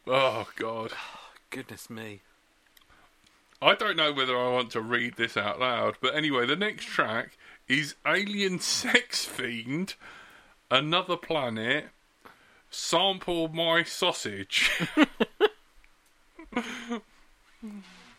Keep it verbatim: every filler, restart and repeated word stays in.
Oh, God. Goodness me. I don't know whether I want to read this out loud, but anyway, the next track is Alien Sex Fiend, Another Planet, Sample My Sausage.